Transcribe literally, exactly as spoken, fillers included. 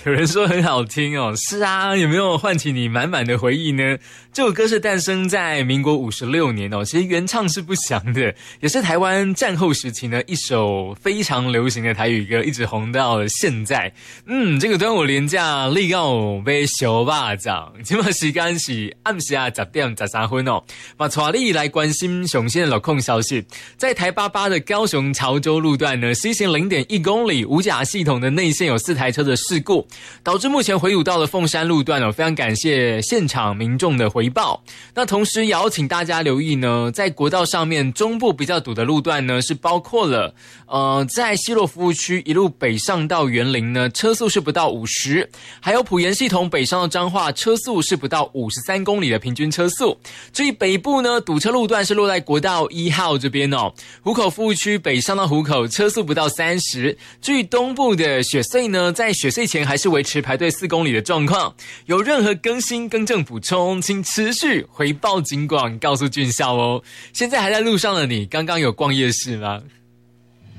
有人说很好听哦，是啊，有没有唤起你满满的回忆呢？这首歌是诞生在民国五十六年哦，其实原唱是不详的，也是台湾战后时期呢一首非常流行的台语歌，一直红到了现在。嗯，这个端午连假你要买小肉粽，今麦时间是暗时啊十点十三分哦。马带你来关心上线的路况消息，在台八八的高雄潮州路段呢，西行零点一公里，五甲系统的内线有四台车的事故，导致目前回堵到了凤山路段哦。非常感谢现场民众的回报。那同时也要请大家留意呢，在国道上面中部比较堵的路段呢，是包括了呃，在西螺服务区一路北上到园林呢，车速是不到五十，还有埔盐系统北上到彰化，车速是不到五十三公里的平均车速。至于北部呢，堵车路段是落在国道一号这边哦，湖口服务区北上到湖口，车速不到三十。至于东部的雪隧呢，在雪隧前还是维持排队四公里的状况。有任何更新更正补充，请持续回报警广告诉俊孝哦。现在还在路上的你，刚刚有逛夜市吗？